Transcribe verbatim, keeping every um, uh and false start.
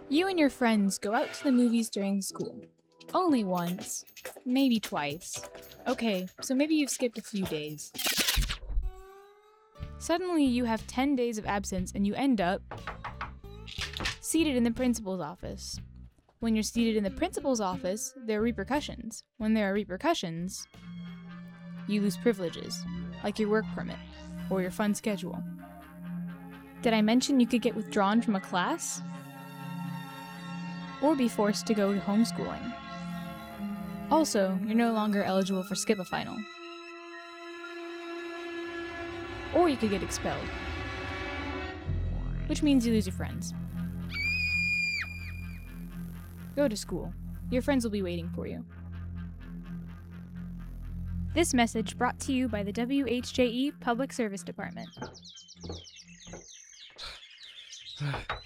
You and your friends go out to the movies during school. Only once. Maybe twice. Okay, so maybe you've skipped a few days. Suddenly you have ten days of absence and you end up seated in the principal's office. When you're seated in the principal's office, there are repercussions. When there are repercussions, you lose privileges, like your work permit or your fun schedule. Did I mention you could get withdrawn from a class? Or be forced to go to homeschooling. Also, you're no longer eligible for Skip a Final. Or you could get expelled, which means you lose your friends. Go to school. Your friends will be waiting for you. This message brought to you by the W H J E Public Service Department.